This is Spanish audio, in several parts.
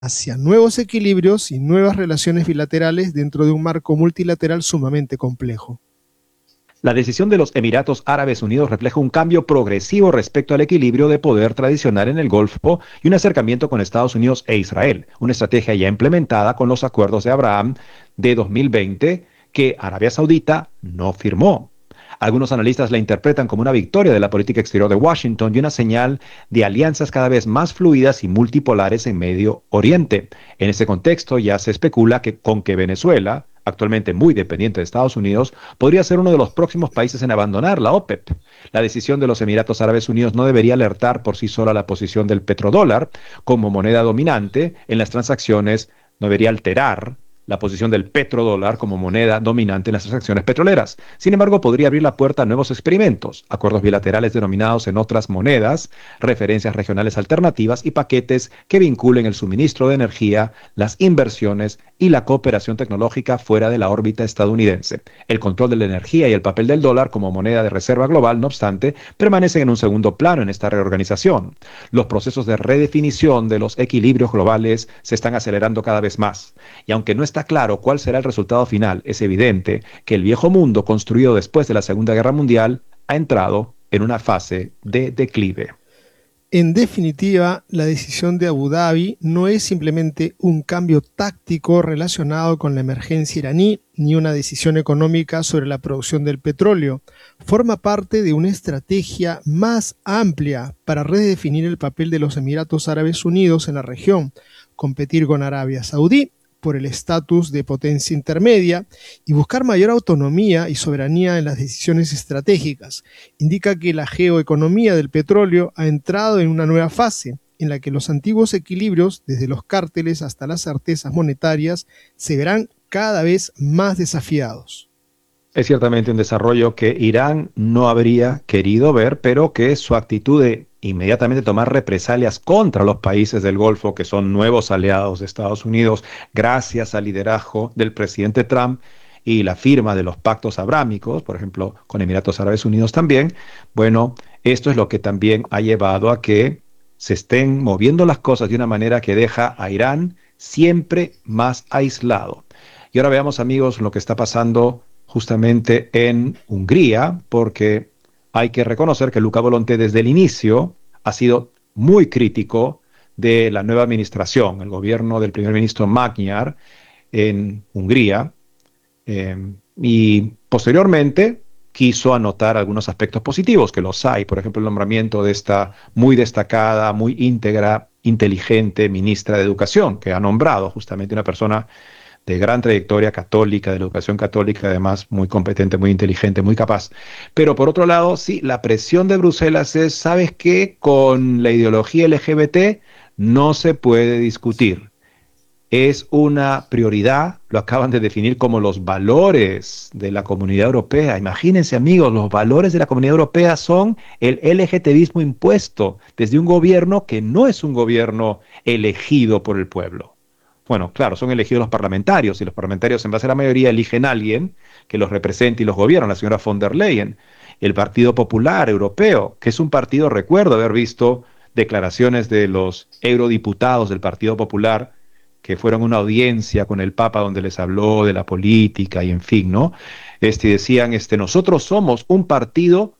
hacia nuevos equilibrios y nuevas relaciones bilaterales dentro de un marco multilateral sumamente complejo. La decisión de los Emiratos Árabes Unidos refleja un cambio progresivo respecto al equilibrio de poder tradicional en el Golfo y un acercamiento con Estados Unidos e Israel, una estrategia ya implementada con los acuerdos de Abraham de 2020 que Arabia Saudita no firmó. Algunos analistas la interpretan como una victoria de la política exterior de Washington y una señal de alianzas cada vez más fluidas y multipolares en Medio Oriente. En ese contexto ya se especula con que Venezuela, actualmente muy dependiente de Estados Unidos, podría ser uno de los próximos países en abandonar la OPEP. La decisión de los Emiratos Árabes Unidos no debería alertar por sí sola la posición del petrodólar como moneda dominante en las transacciones, no debería alterar la posición del petrodólar como moneda dominante en las transacciones petroleras. Sin embargo, podría abrir la puerta a nuevos experimentos, acuerdos bilaterales denominados en otras monedas, referencias regionales alternativas y paquetes que vinculen el suministro de energía, las inversiones y la cooperación tecnológica fuera de la órbita estadounidense. El control de la energía y el papel del dólar como moneda de reserva global, no obstante, permanecen en un segundo plano en esta reorganización. Los procesos de redefinición de los equilibrios globales se están acelerando cada vez más. Y aunque no está claro cuál será el resultado final, es evidente que el viejo mundo construido después de la Segunda Guerra Mundial ha entrado en una fase de declive. En definitiva, la decisión de Abu Dhabi no es simplemente un cambio táctico relacionado con la emergencia iraní, ni una decisión económica sobre la producción del petróleo. Forma parte de una estrategia más amplia para redefinir el papel de los Emiratos Árabes Unidos en la región, competir con Arabia Saudí por el estatus de potencia intermedia y buscar mayor autonomía y soberanía en las decisiones estratégicas. Indica que la geoeconomía del petróleo ha entrado en una nueva fase en la que los antiguos equilibrios, desde los cárteles hasta las certezas monetarias, se verán cada vez más desafiados. Es ciertamente un desarrollo que Irán no habría querido ver, pero que su actitud de inmediatamente tomar represalias contra los países del Golfo, que son nuevos aliados de Estados Unidos, gracias al liderazgo del presidente Trump y la firma de los pactos abrámicos, por ejemplo, con Emiratos Árabes Unidos también, bueno, esto es lo que también ha llevado a que se estén moviendo las cosas de una manera que deja a Irán siempre más aislado. Y ahora veamos, amigos, lo que está pasando justamente en Hungría, porque hay que reconocer que Luca Volonté desde el inicio ha sido muy crítico de la nueva administración, el gobierno del primer ministro Magyar en Hungría, y posteriormente quiso anotar algunos aspectos positivos, que los hay, por ejemplo, el nombramiento de esta muy destacada, muy íntegra, inteligente ministra de Educación, que ha nombrado justamente una persona de gran trayectoria católica, de la educación católica, además muy competente, muy inteligente, muy capaz. Pero por otro lado, sí, la presión de Bruselas es, ¿sabes qué? Con la ideología LGBT no se puede discutir. Es una prioridad, lo acaban de definir como los valores de la Comunidad Europea. Imagínense, amigos, los valores de la Comunidad Europea son el LGTBismo impuesto desde un gobierno que no es un gobierno elegido por el pueblo. Bueno, claro, son elegidos los parlamentarios y los parlamentarios en base a la mayoría eligen a alguien que los represente y los gobierne, la señora von der Leyen. El Partido Popular Europeo, que es un partido, recuerdo haber visto declaraciones de los eurodiputados del Partido Popular que fueron a una audiencia con el Papa donde les habló de la política y en fin, ¿no? Decían, nosotros somos un partido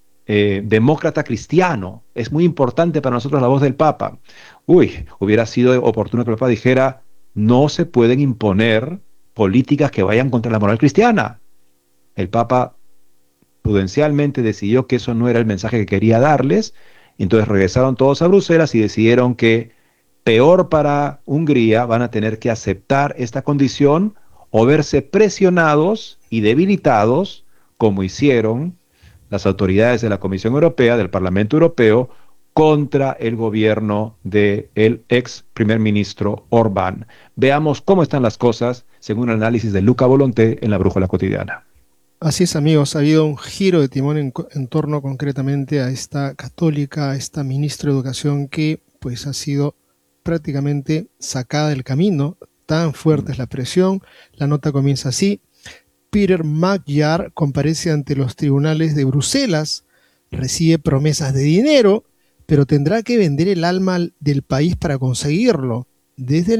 demócrata cristiano, es muy importante para nosotros la voz del Papa. Uy, hubiera sido oportuno que el Papa dijera, no se pueden imponer políticas que vayan contra la moral cristiana. El Papa prudencialmente decidió que eso no era el mensaje que quería darles, entonces regresaron todos a Bruselas y decidieron que peor para Hungría, van a tener que aceptar esta condición o verse presionados y debilitados, como hicieron las autoridades de la Comisión Europea, del Parlamento Europeo, contra el gobierno del ex primer ministro Orbán. Veamos cómo están las cosas según el análisis de Luca Volonté en la Brújula Cotidiana. Así es, amigos, ha habido un giro de timón en torno concretamente a esta católica, a esta ministra de Educación que pues ha sido prácticamente sacada del camino. Tan fuerte es la presión. La nota comienza así. Peter Magyar comparece ante los tribunales de Bruselas, recibe promesas de dinero, pero tendrá que vender el alma del país para conseguirlo. desde